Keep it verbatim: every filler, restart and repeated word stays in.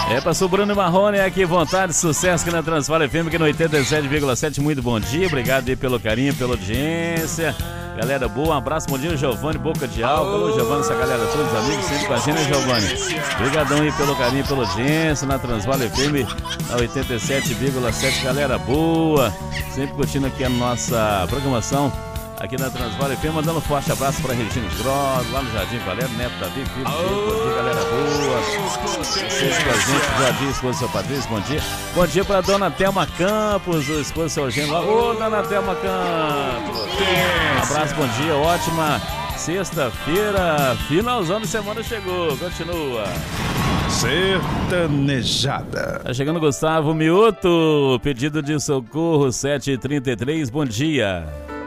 É, passou o Bruno Marrone aqui, vontade, sucesso aqui na Transvale F M, aqui no oitenta e sete vírgula sete. Muito bom dia, obrigado aí pelo carinho, pela audiência. Galera boa, um abraço, bom dia, Giovanni, Boca de Álcool. Giovanni, essa galera, todos os amigos, sempre com a gente, né, Giovanni? Obrigadão aí pelo carinho, pela audiência na Transvale F M, na oitenta e sete vírgula sete. Galera boa, sempre curtindo aqui a nossa programação aqui na Transvale F M, mandando um forte abraço para Regina Gross, lá no Jardim Valério, Neto Davi, filho, bom dia, galera boa. Vocês com a gente, Jardim, esposa do seu Patrício, bom dia. Bom dia para dona Thelma Campos, o esposo do seu Eugênio lá. Ô, dona Thelma Campos. Um abraço, bom dia, ótima sexta-feira, finalzão de semana chegou, continua. Sertanejada. Tá chegando Gustavo Mioto, pedido de socorro sete e trinta e três, bom dia.